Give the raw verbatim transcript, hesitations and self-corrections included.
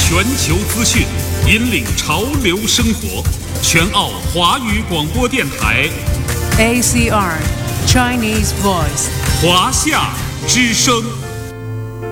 全球资讯，引领潮流生活。全澳华语广播电台 A C R Chinese Voice 华夏之声。